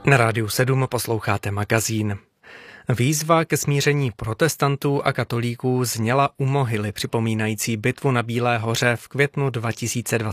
Na Rádiu 7 posloucháte magazín. Výzva ke smíření protestantů a katolíků zněla u mohyly připomínající bitvu na Bílé hoře v květnu 2022.